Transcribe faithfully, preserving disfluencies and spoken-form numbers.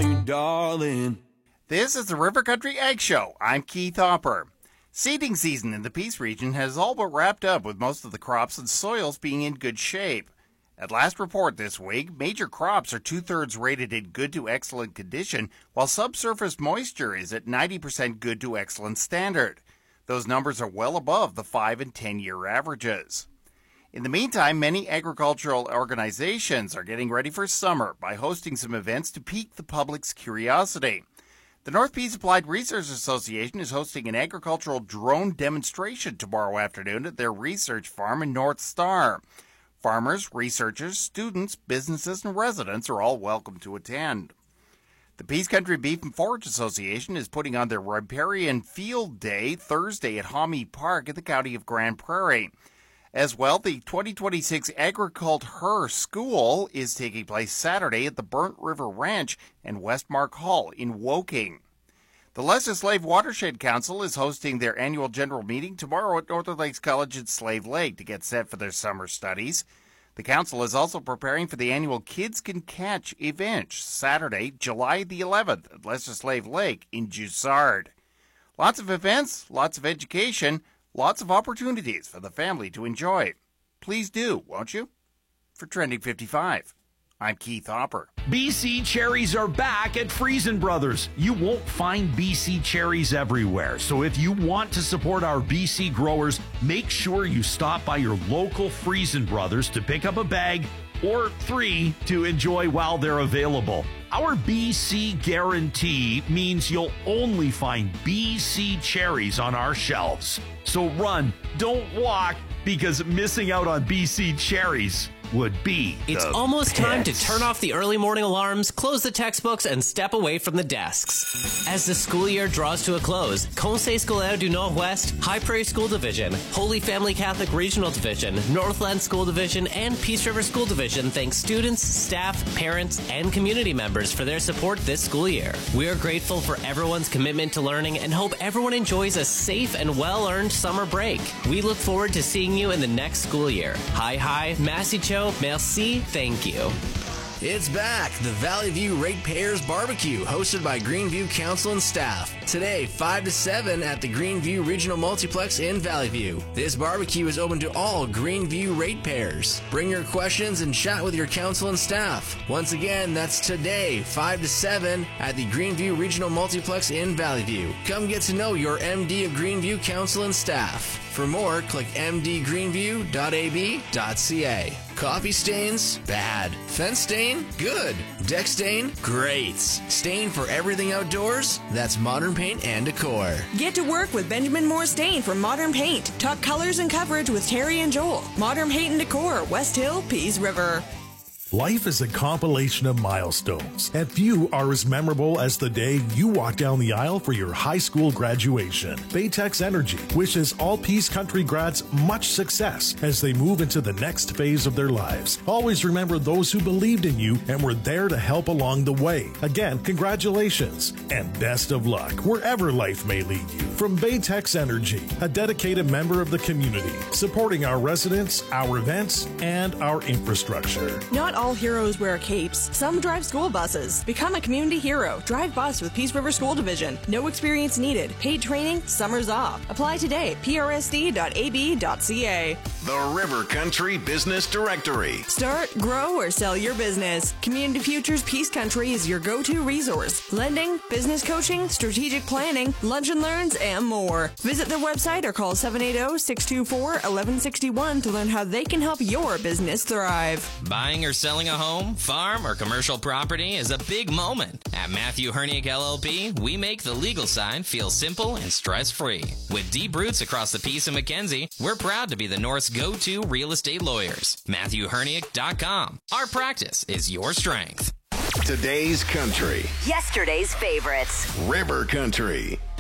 call you darling. This is the River Country Ag Show. I'm Keith Hopper. Seeding season in the Peace region has all but wrapped up, with most of the crops and soils being in good shape. At last report this week, major crops are two-thirds rated in good to excellent condition, while subsurface moisture is at ninety percent good to excellent standard. Those numbers are well above the five and ten-year averages. In the meantime, many agricultural organizations are getting ready for summer by hosting some events to pique the public's curiosity. The North Peace Applied Research Association is hosting an agricultural drone demonstration tomorrow afternoon at their research farm in North Star. Farmers, researchers, students, businesses, and residents are all welcome to attend. The Peace Country Beef and Forage Association is putting on their Riparian Field Day Thursday at Homie Park in the county of Grand Prairie. As well, the twenty twenty-six Agricult-Her School is taking place Saturday at the Burnt River Ranch and Westmark Hall in Woking. The Lesser Slave Watershed Council is hosting their annual general meeting tomorrow at Northern Lakes College at Slave Lake to get set for their summer studies. The council is also preparing for the annual Kids Can Catch event Saturday, July the eleventh at Lesser Slave Lake in Jussard. Lots of events, lots of education, lots of opportunities for the family to enjoy. Please do, won't you? For Trending fifty-five, I'm Keith Hopper. B C cherries are back at Friesen Brothers. You won't find B C cherries everywhere, so if you want to support our B C growers, make sure you stop by your local Friesen Brothers to pick up a bag or three to enjoy while they're available. Our B C guarantee means you'll only find B C cherries on our shelves. So run, don't walk, because missing out on B C cherries would be It's the almost time to pits. turn off the early morning alarms, close the textbooks, and step away from the desks. As the school year draws to a close, Conseil Scolaire du Nord-Ouest, High Prairie School Division, Holy Family Catholic Regional Division, Northland School Division, and Peace River School Division thanks students, staff, parents, and community members for their support this school year. We are grateful for everyone's commitment to learning and hope everyone enjoys a safe and well-earned summer break. We look forward to seeing you in the next school year. Hi, hi, Massey Cho. Merci, thank you. It's back, the Valley View Ratepayers Barbecue, hosted by Greenview Council and staff. Today, five to seven at the Greenview Regional Multiplex in Valley View. This barbecue is open to all Greenview ratepayers. Bring your questions and chat with your council and staff. Once again, that's today, five to seven at the Greenview Regional Multiplex in Valley View. Come get to know your M D of Greenview Council and staff. For more, click m d greenview dot a b dot c a. Coffee stains? Bad. Fence stain? Good. Deck stain? Great. Stain for everything outdoors? That's Modern Paint and Decor. Get to work with Benjamin Moore Stain from Modern Paint. Talk colors and coverage with Terry and Joel. Modern Paint and Decor, West Hill, Peace River. Life is a compilation of milestones, and few are as memorable as the day you walk down the aisle for your high school graduation. Baytex Energy wishes all Peace Country grads much success as they move into the next phase of their lives. Always remember those who believed in you and were there to help along the way. Again, congratulations and best of luck wherever life may lead you. From Baytex Energy, a dedicated member of the community, supporting our residents, our events, and our infrastructure. Not all heroes wear capes. Some drive school buses. Become a community hero. Drive bus with Peace River School Division. No experience needed. Paid training, summers off. Apply today at p r s d dot a b dot c a. The River Country Business Directory. Start, grow, or sell your business. Community Futures Peace Country is your go-to resource. Lending, business coaching, strategic planning, lunch and learns, and more. Visit their website or call seven eight zero, six two four, one one six one to learn how they can help your business thrive. Buying or selling a home, farm, or commercial property is a big moment. At Matthew Herniak L L P, we make the legal side feel simple and stress-free. With deep roots across the Peace and Mackenzie, we're proud to be the North's go-to real estate lawyers. Matthew Herniak dot com. Our practice is your strength. Today's country. Yesterday's favorites. River Country.